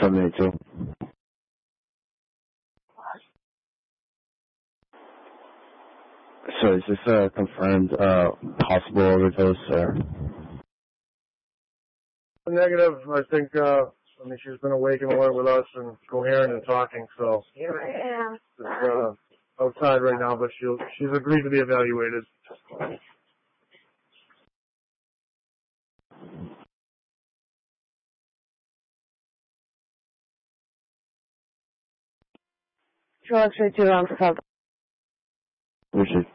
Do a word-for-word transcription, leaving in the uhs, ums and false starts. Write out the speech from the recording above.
eight two. So is this a confirmed uh, possible overdose or? Negative. I think, uh, I mean, she's been awake and alert with us and coherent and talking, so. Here I am. She's uh, outside right now, but she'll, she's agreed to be evaluated. Two X-ray two on for cover. Richard